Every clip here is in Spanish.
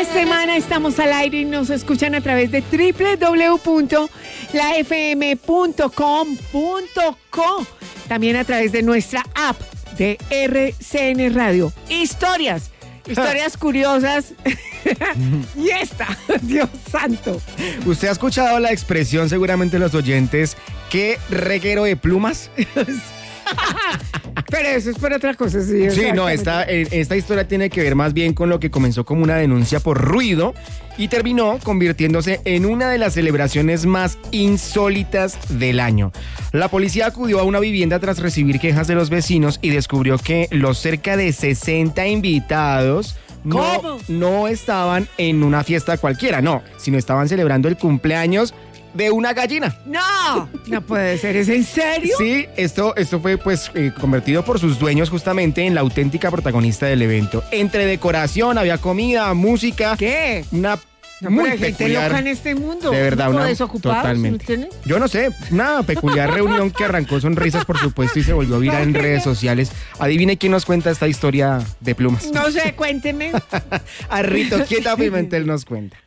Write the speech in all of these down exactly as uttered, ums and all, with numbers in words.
semana estamos al aire y nos escuchan a través de doble u doble u doble u punto la f m punto com punto co. También a través de nuestra app de R C N Radio. Historias, historias curiosas. Y esta, Dios santo. ¿Usted ha escuchado la expresión, seguramente los oyentes, qué reguero de plumas? Pero eso es por otra cosa, sí. Sí, no, esta, esta historia tiene que ver más bien con lo que comenzó como una denuncia por ruido y terminó convirtiéndose en una de las celebraciones más insólitas del año. La policía acudió a una vivienda tras recibir quejas de los vecinos y descubrió que los cerca de sesenta invitados no, no estaban en una fiesta cualquiera, no, sino estaban celebrando el cumpleaños de una gallina. No, no puede ser, ¿es en serio? Sí, esto, esto fue pues eh, convertido por sus dueños justamente en la auténtica protagonista del evento. Entre decoración, había comida, música. ¿Qué? Una no, muy hay gente peculiar, loca en este mundo. de verdad, una totalmente. ¿No Yo no sé, una peculiar reunión que arrancó sonrisas, por supuesto, y se volvió viral en redes sociales. Adivine quién nos cuenta esta historia de plumas. No sé, cuénteme. A Rito Quieta Pimentel nos cuenta.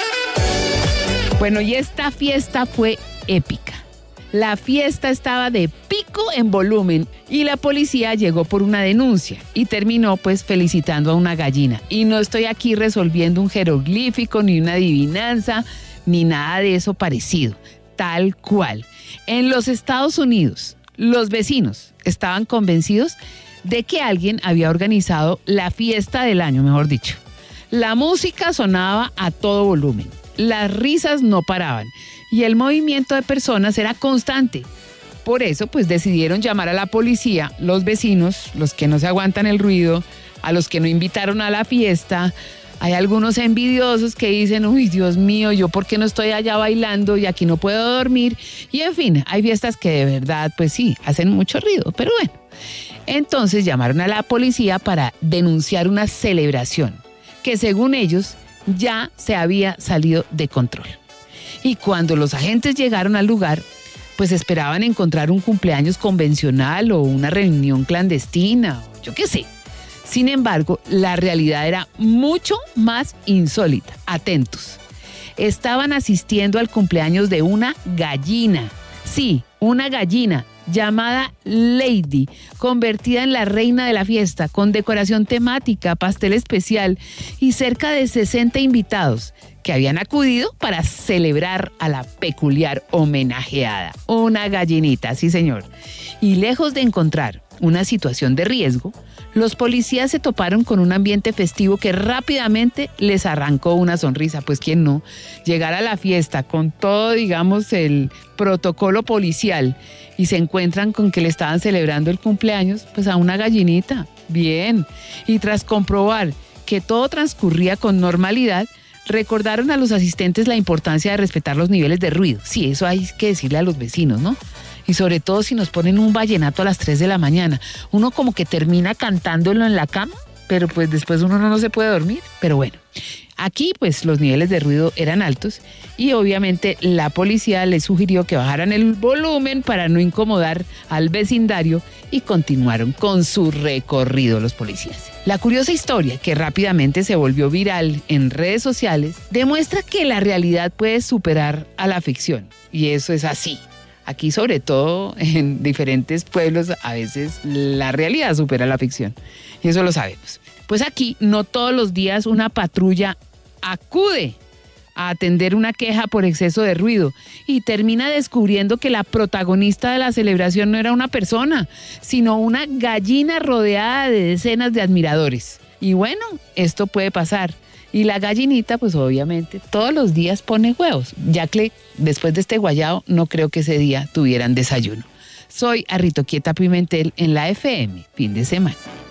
Bueno, y esta fiesta fue épica. La fiesta estaba de pico en volumen y la policía llegó por una denuncia y terminó pues felicitando a una gallina. Y no estoy aquí resolviendo un jeroglífico, ni una adivinanza, ni nada de eso parecido. Tal cual. En los Estados Unidos, los vecinos estaban convencidos de que alguien había organizado la fiesta del año, mejor dicho. La música sonaba a todo volumen. Las risas no paraban y el movimiento de personas era constante. Por eso, pues decidieron llamar a la policía, los vecinos, los que no se aguantan el ruido, a los que no invitaron a la fiesta. Hay algunos envidiosos que dicen, uy, Dios mío, ¿yo por qué no estoy allá bailando y aquí no puedo dormir? Y en fin, hay fiestas que de verdad, pues sí, hacen mucho ruido, pero bueno. Entonces llamaron a la policía para denunciar una celebración que según ellos ya se había salido de control. Y cuando los agentes llegaron al lugar, pues esperaban encontrar un cumpleaños convencional o una reunión clandestina, o yo qué sé. Sin embargo, la realidad era mucho más insólita. Atentos. Estaban asistiendo al cumpleaños de una gallina. Sí, una gallina llamada Lady, convertida en la reina de la fiesta, con decoración temática, pastel especial y cerca de sesenta invitados que habían acudido para celebrar a la peculiar homenajeada. Una gallinita, sí señor. Y lejos de encontrar una situación de riesgo, los policías se toparon con un ambiente festivo que rápidamente les arrancó una sonrisa. Pues quién no, llegar a la fiesta con todo, digamos, el protocolo policial y se encuentran con que le estaban celebrando el cumpleaños, pues a una gallinita. Bien. Y tras comprobar que todo transcurría con normalidad, recordaron a los asistentes la importancia de respetar los niveles de ruido. Sí, eso hay que decirle a los vecinos, ¿no? Y sobre todo si nos ponen un vallenato a las tres de la mañana. Uno como que termina cantándolo en la cama, pero pues después uno no, no se puede dormir. Pero bueno, aquí pues los niveles de ruido eran altos y obviamente la policía les sugirió que bajaran el volumen para no incomodar al vecindario y continuaron con su recorrido los policías. La curiosa historia, que rápidamente se volvió viral en redes sociales, demuestra que la realidad puede superar a la ficción. Y eso es así. Aquí, sobre todo en diferentes pueblos, a veces la realidad supera la ficción. Y eso lo sabemos. Pues aquí no todos los días una patrulla acude a atender una queja por exceso de ruido y termina descubriendo que la protagonista de la celebración no era una persona, sino una gallina rodeada de decenas de admiradores. Y bueno, esto puede pasar. Y la gallinita, pues obviamente, todos los días pone huevos, ya que después de este guayao no creo que ese día tuvieran desayuno. Soy Rito Quieta Pimentel en la F M, fin de semana.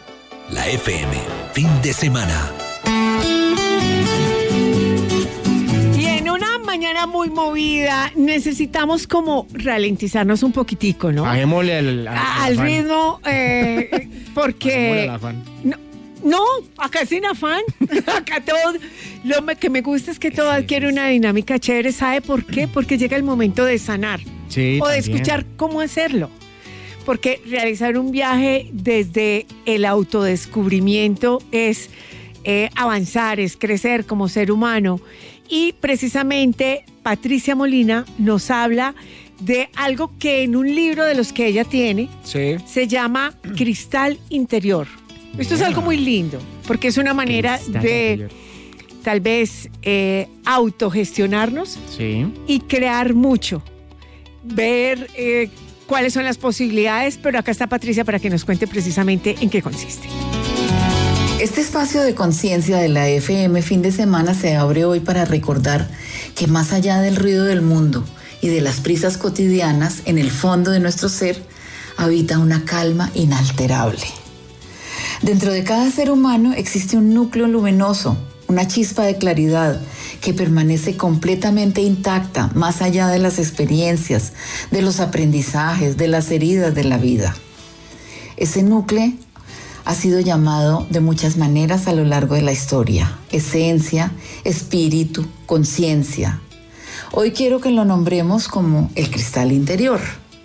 La F M, fin de semana. Y en una mañana muy movida, necesitamos como ralentizarnos un poquitico, ¿no? Bajémosle al, al, al ritmo, eh, porque... al afán. No, No, acá sin afán, acá todo, lo que me gusta es que todo Sí, adquiere sí, una dinámica chévere. ¿Sabe por qué? Porque llega el momento de sanar Sí, o de también. escuchar cómo hacerlo. Porque realizar un viaje desde el autodescubrimiento es eh, avanzar, es crecer como ser humano. Y precisamente Patricia Molina nos habla de algo que en un libro de los que ella tiene Sí. se llama Cristal Interior. Esto es algo muy lindo, porque es una manera Cristal de interior. tal vez eh, autogestionarnos Sí. y crear mucho, ver eh, cuáles son las posibilidades, pero acá está Patricia para que nos cuente precisamente en qué consiste. Este espacio de conciencia de la F M Fin de Semana se abre hoy para recordar que más allá del ruido del mundo y de las prisas cotidianas, en el fondo de nuestro ser habita una calma inalterable. Dentro de cada ser humano existe un núcleo luminoso, una chispa de claridad que permanece completamente intacta más allá de las experiencias, de los aprendizajes, de las heridas de la vida. Ese núcleo ha sido llamado de muchas maneras a lo largo de la historia: esencia, espíritu, conciencia. Hoy quiero que lo nombremos como el cristal interior.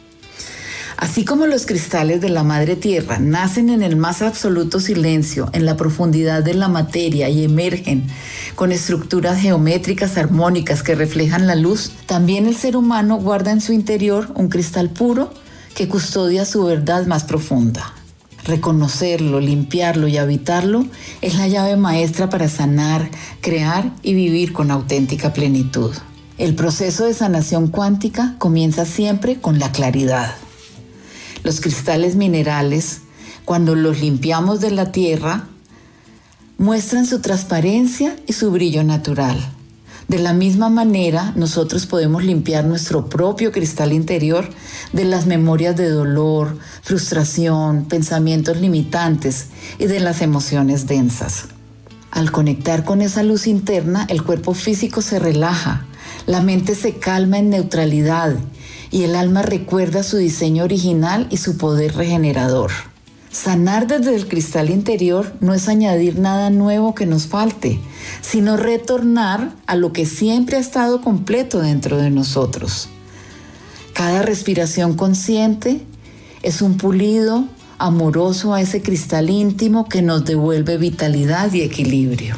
Así como los cristales de la madre tierra nacen en el más absoluto silencio, en la profundidad de la materia y emergen con estructuras geométricas armónicas que reflejan la luz, también el ser humano guarda en su interior un cristal puro que custodia su verdad más profunda. Reconocerlo, limpiarlo y habitarlo es la llave maestra para sanar, crear y vivir con auténtica plenitud. El proceso de sanación cuántica comienza siempre con la claridad. Los cristales minerales, cuando los limpiamos de la tierra, muestran su transparencia y su brillo natural. De la misma manera, nosotros podemos limpiar nuestro propio cristal interior de las memorias de dolor, frustración, pensamientos limitantes y de las emociones densas. Al conectar con esa luz interna, el cuerpo físico se relaja, la mente se calma en neutralidad y el alma recuerda su diseño original y su poder regenerador. Sanar desde el cristal interior no es añadir nada nuevo que nos falte, sino retornar a lo que siempre ha estado completo dentro de nosotros. Cada respiración consciente es un pulido amoroso a ese cristal íntimo que nos devuelve vitalidad y equilibrio.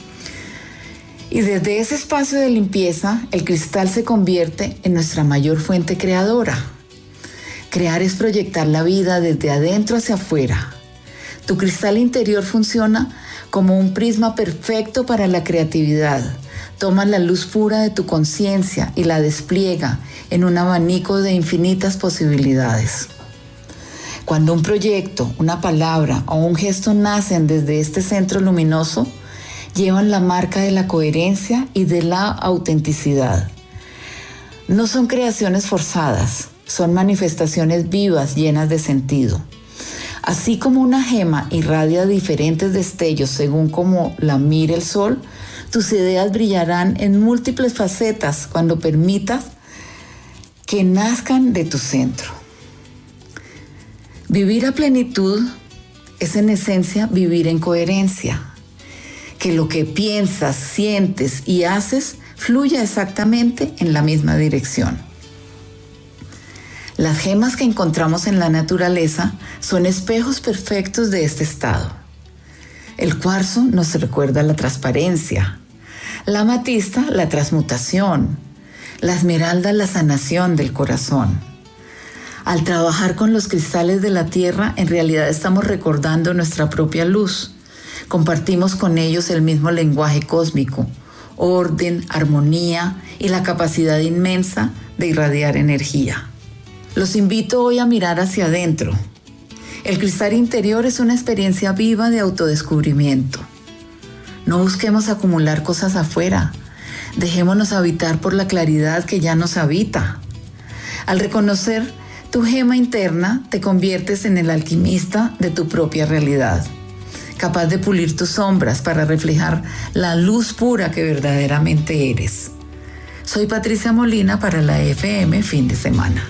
Y desde ese espacio de limpieza, el cristal se convierte en nuestra mayor fuente creadora. Crear es proyectar la vida desde adentro hacia afuera. Tu cristal interior funciona como un prisma perfecto para la creatividad. Toma la luz pura de tu conciencia y la despliega en un abanico de infinitas posibilidades. Cuando un proyecto, una palabra o un gesto nacen desde este centro luminoso, llevan la marca de la coherencia y de la autenticidad. No son creaciones forzadas, son manifestaciones vivas llenas de sentido. Así como una gema irradia diferentes destellos según cómo la mire el sol, tus ideas brillarán en múltiples facetas cuando permitas que nazcan de tu centro. Vivir a plenitud es en esencia vivir en coherencia. Que lo que piensas, sientes y haces fluya exactamente en la misma dirección. Las gemas que encontramos en la naturaleza son espejos perfectos de este estado. El cuarzo nos recuerda la transparencia, la amatista la transmutación, la esmeralda la sanación del corazón. Al trabajar con los cristales de la tierra, en realidad estamos recordando nuestra propia luz. Compartimos con ellos el mismo lenguaje cósmico, orden, armonía y la capacidad inmensa de irradiar energía. Los invito hoy a mirar hacia adentro. El cristal interior es una experiencia viva de autodescubrimiento. No busquemos acumular cosas afuera. Dejémonos habitar por la claridad que ya nos habita. Al reconocer tu gema interna, te conviertes en el alquimista de tu propia realidad, capaz de pulir tus sombras para reflejar la luz pura que verdaderamente eres. Soy Patricia Molina para la F M Fin de Semana.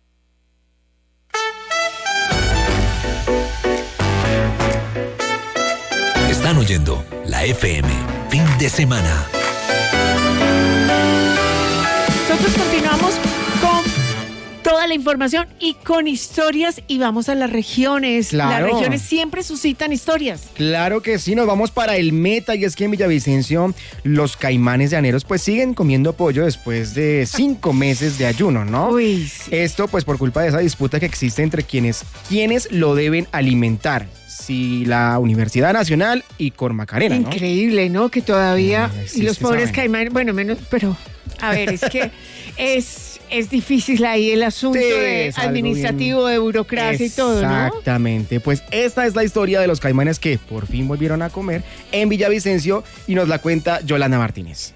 Están oyendo la F M Fin de Semana. Nosotros continuamos con toda la información y con historias, y vamos a las regiones. Claro. Las regiones siempre suscitan historias. Claro que sí, nos vamos para el Meta, y es que en Villavicencio los caimanes llaneros pues siguen comiendo pollo después de cinco meses de ayuno, ¿no? Uy, sí. Esto pues por culpa de esa disputa que existe entre quienes, quienes lo deben alimentar. Si la Universidad Nacional y Cormacarena, ¿no? Increíble, ¿no? Que todavía Eh, sí, los sí pobres saben. caimanes, bueno, menos, pero a ver, es que es, es difícil ahí el asunto Sí, de es algo administrativo, de burocracia y todo, ¿no? Exactamente, pues esta es la historia de los caimanes que por fin volvieron a comer en Villavicencio y nos la cuenta Yolanda Martínez.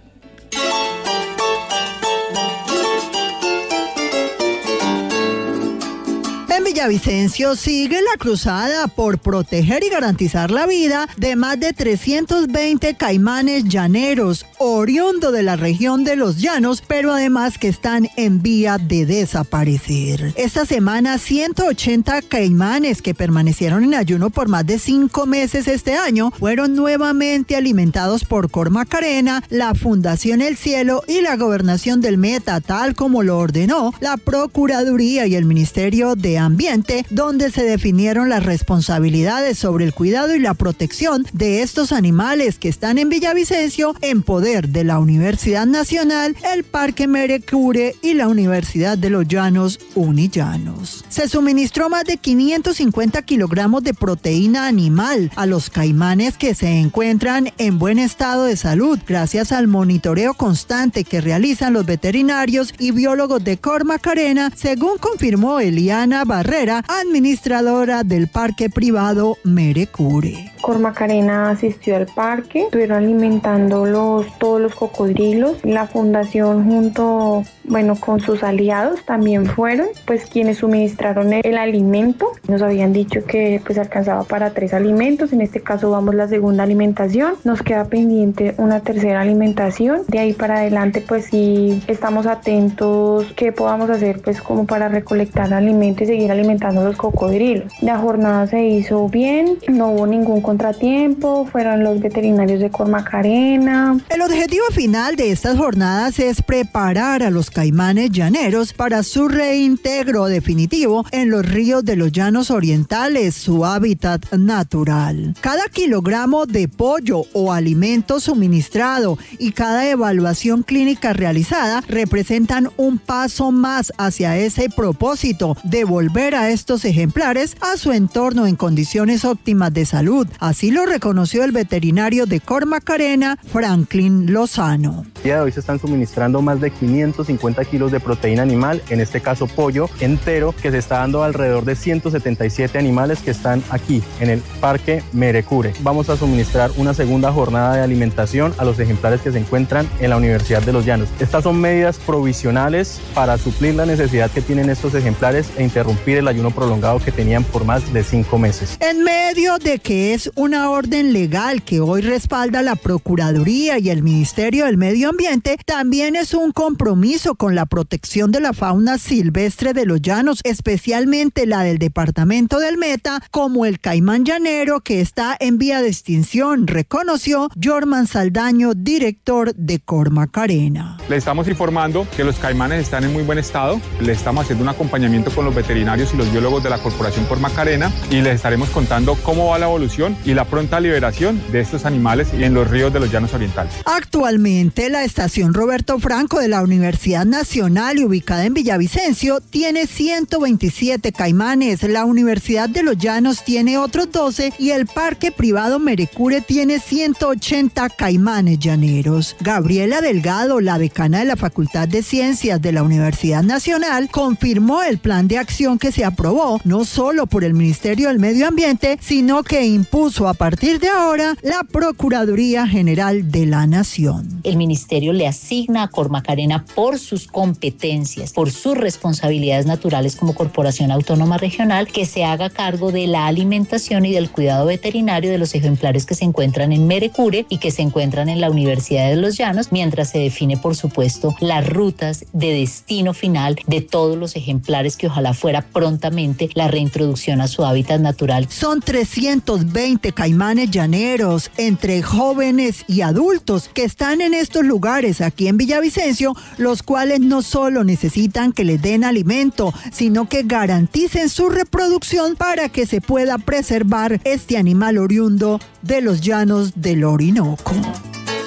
En Villavicencio sigue la cruzada por proteger y garantizar la vida de más de trescientos veinte caimanes llaneros, oriundo de la región de los Llanos, pero además que están en vía de desaparecer. Esta semana, ciento ochenta caimanes que permanecieron en ayuno por más de cinco meses este año fueron nuevamente alimentados por Cormacarena, la Fundación El Cielo y la Gobernación del Meta, tal como lo ordenó la Procuraduría y el Ministerio de Ambiente, donde se definieron las responsabilidades sobre el cuidado y la protección de estos animales que están en Villavicencio en poder de la Universidad Nacional, el Parque Merecure y la Universidad de los Llanos Unillanos. Se suministró más de quinientos cincuenta kilogramos de proteína animal a los caimanes que se encuentran en buen estado de salud gracias al monitoreo constante que realizan los veterinarios y biólogos de Cormacarena, según confirmó Eliana Barrera, administradora del parque privado Merecure. Cormacarena asistió al parque, estuvieron alimentando los, todos los cocodrilos. La fundación junto, bueno, con sus aliados también fueron, pues quienes suministraron el, el alimento. Nos habían dicho que pues alcanzaba para tres alimentos, en este caso vamos la segunda alimentación. Nos queda pendiente una tercera alimentación. De ahí para adelante pues sí estamos atentos qué podamos hacer pues como para recolectar alimentos y seguir alimentando a los cocodrilos. La jornada se hizo bien, no hubo ningún contratiempo, fueron los veterinarios de Cormacarena. El objetivo final de estas jornadas es preparar a los caimanes llaneros para su reintegro definitivo en los ríos de los Llanos Orientales, su hábitat natural. Cada kilogramo de pollo o alimento suministrado y cada evaluación clínica realizada representan un paso más hacia ese propósito de volver a estos ejemplares a su entorno en condiciones óptimas de salud. Así lo reconoció el veterinario de Cormacarena, Franklin Lozano. El día de hoy se están suministrando más de quinientos cincuenta kilos de proteína animal, en este caso pollo entero, que se está dando alrededor de ciento setenta y siete animales que están aquí en el Parque Merecure. Vamos a suministrar una segunda jornada de alimentación a los ejemplares que se encuentran en la Universidad de los Llanos. Estas son medidas provisionales para suplir la necesidad que tienen estos ejemplares e interrumpir el ayuno prolongado que tenían por más de cinco meses. En medio de que es una orden legal que hoy respalda la Procuraduría y el Ministerio del Medio Ambiente, también es un compromiso con la protección de la fauna silvestre de los Llanos, especialmente la del departamento del Meta, como el caimán llanero que está en vía de extinción, reconoció Jorman Saldaño, director de Cormacarena. Le estamos informando que los caimanes están en muy buen estado, le estamos haciendo un acompañamiento con los veterinarios y los biólogos de la Corporación Cormacarena y les estaremos contando cómo va la evolución y la pronta liberación de estos animales en los ríos de los Llanos Orientales. Actualmente la estación Roberto Franco de la Universidad Nacional y ubicada en Villavicencio tiene ciento veintisiete caimanes, la Universidad de los Llanos tiene otros doce y el parque privado Merecure tiene ciento ochenta caimanes llaneros. Gabriela Delgado, la decana de la Facultad de Ciencias de la Universidad Nacional, confirmó el plan de acción que se aprobó no solo por el Ministerio del Medio Ambiente, sino que impuso a partir de ahora la Procuraduría General de la Nación. El ministerio le asigna a Cormacarena por sus competencias, por sus responsabilidades naturales como Corporación Autónoma Regional, que se haga cargo de la alimentación y del cuidado veterinario de los ejemplares que se encuentran en Merecure y que se encuentran en la Universidad de los Llanos, mientras se define, por supuesto, las rutas de destino final de todos los ejemplares que ojalá fuera pronto prontamente la reintroducción a su hábitat natural. Son trescientos veinte caimanes llaneros entre jóvenes y adultos que están en estos lugares aquí en Villavicencio, los cuales no solo necesitan que les den alimento, sino que garanticen su reproducción para que se pueda preservar este animal oriundo de los llanos del Orinoco.